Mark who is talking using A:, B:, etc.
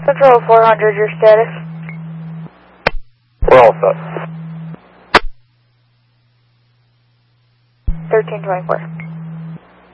A: Control 400, your status?
B: We're all set.
A: 1324.